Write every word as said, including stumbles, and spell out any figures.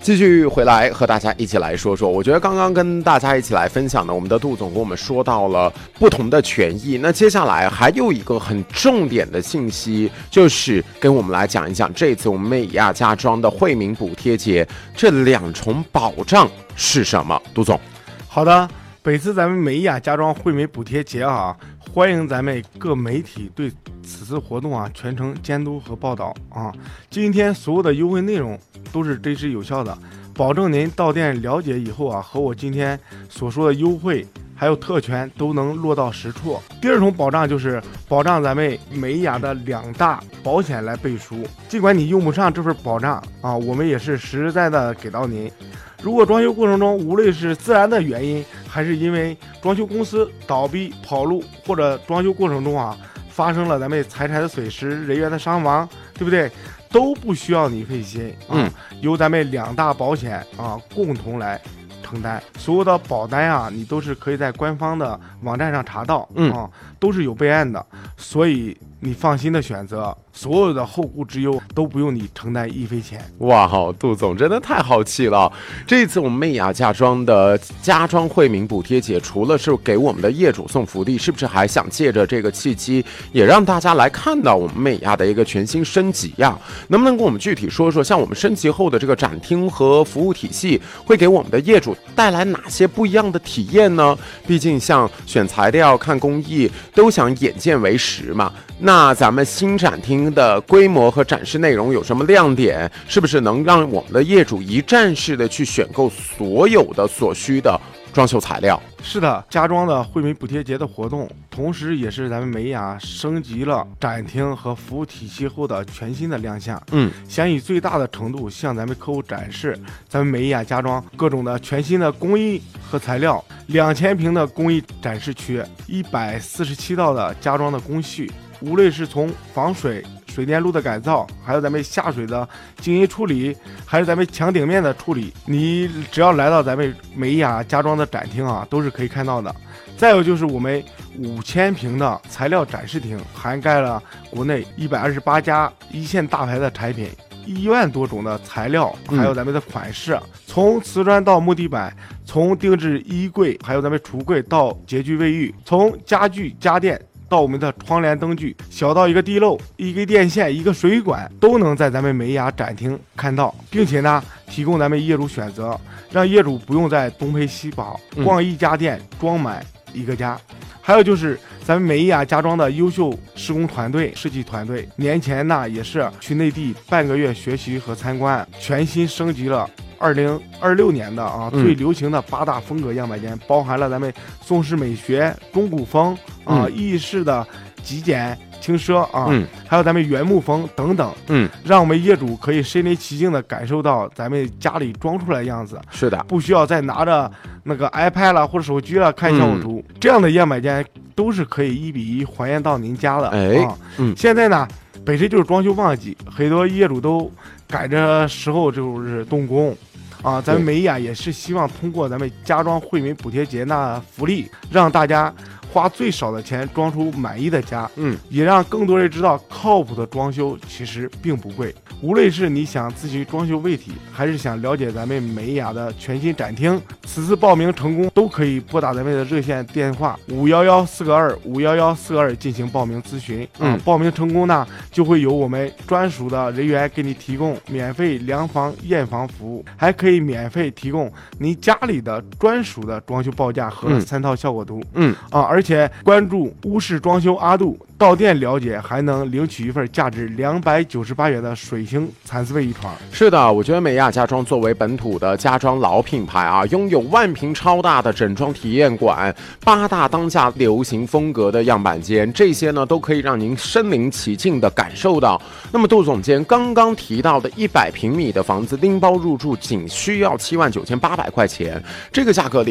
继续回来和大家一起来说说，我觉得刚刚跟大家一起来分享的，我们的杜总跟我们说到了不同的权益。那接下来还有一个很重点的信息，就是跟我们来讲一讲这次我们美亚家装的惠民补贴节这两重保障是什么。杜总， 好的，本次咱们美亚家装惠民补贴节啊，欢迎咱们各媒体对此次活动啊全程监督和报道啊。今天所有的优惠内容都是真实有效的，保证您到店了解以后啊，和我今天所说的优惠还有特权都能落到实处。第二重保障就是保障咱们美亚的两大保险来背书，尽管你用不上这份保障啊，我们也是实在的给到您。如果装修过程中无论是自然的原因，还是因为装修公司倒闭跑路，或者装修过程中啊发生了咱们财产的损失、人员的伤亡，对不对？都不需要你费心啊，嗯、由咱们两大保险啊共同来承担。所有的保单啊，你都是可以在官方的网站上查到，嗯啊，都是有备案的，所以你放心的选择，所有的后顾之忧都不用你承担一分钱。 哇，杜总真的太豪气了！这一次我们美亚家装的家装惠民补贴节，除了是给我们的业主送福利，是不是还想借着这个契机，也让大家来看到我们美亚的一个全新升级呀？能不能跟我们具体说说，像我们升级后的这个展厅和服务体系，会给我们的业主带来哪些不一样的体验呢？毕竟像选材料、看工艺，都想眼见为实嘛。那咱们新展厅的规模和展示内容有什么亮点？是不是能让我们的业主一站式的去选购所有的所需的装修材料？ 是的，家装的惠民补贴节的活动，同时也是咱们美亚升级了展厅和服务体系后的全新的亮相。嗯，想以最大的程度向咱们客户展示咱们美亚家装各种的全新的工艺和材料。两千平的工艺展示区，一百四十七道的家装的工序，无论是从防水、水电路的改造，还有咱们下水的静音处理，还是咱们墙顶面的处理，你只要来到咱们美亚家装的展厅啊，都是可以看到的。再有就是我们五千平的材料展示厅，涵盖了国内一百二十八家一线大牌的产品，一万多种的材料，还有咱们的款式，嗯、从瓷砖到木地板，从定制衣柜，还有咱们橱柜到洁具卫浴，从家具家电到我们的窗帘灯具，小到一个地漏、一根电线、一个水管，都能在咱们美亚展厅看到，并且呢，提供咱们业主选择，让业主不用再东奔西跑，逛一家店装满一个家。还有就是咱们美亚家装的优秀施工团队、设计团队，年前呢也是去内地半个月学习和参观，全新升级了二零二六年的啊、嗯、最流行的八大风格样板间，包含了咱们宋式美学、中古风啊、嗯、意式的极简轻奢啊、嗯，还有咱们原木风等等，嗯，让我们业主可以身临其境的感受到咱们家里装出来的样子。 是的， 不需要再拿着那个 iPad 了或者手机了看效果图、嗯，这样的样板间都是可以一比一还原到您家的。哎，啊、嗯，现在呢本身就是装修旺季，很多业主都赶着时候就是动工。啊，咱们美亚也是希望通过咱们家装惠民补贴节那福利，让大家花最少的钱装出满意的家，嗯，也让更多人知道靠谱的装修其实并不贵。无论是你想咨询装修问题，还是想了解咱们美亚的全新展厅，此次报名成功都可以拨打咱们的热线电话五幺幺四个二五幺幺四个二进行报名咨询。嗯，啊、报名成功呢，就会有我们专属的人员给你提供免费量房验房服务，还可以免费提供您家里的专属的装修报价和三套效果图。嗯，啊，而且关注屋式装修阿杜，到店了解还能领取一份价值两百九十八元的水星蚕丝被一床。 是的，我觉得美亚家装作为本土的家装老品牌啊，拥有万平超大的整装体验馆，八大当下流行风格的样板间，这些呢都可以让您身临其境的感受到。那么杜总监刚刚提到的一百平米的房子拎包入住仅需要七万九千八百块钱，这个价格里